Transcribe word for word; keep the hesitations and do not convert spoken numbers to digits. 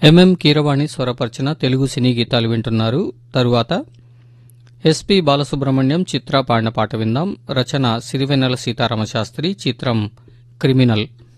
MM Keeravani స్వరపర్చిన Telugu సినీ గీతాలు వింటున్నారు. తరువాత ఎస్పి బాలసుబ్రహ్మణ్యం చిత్ర పాడిన పాట విందాం. రచన సిరివెన్నెల సీతారామశాస్త్రి. చిత్రం క్రిమినల్.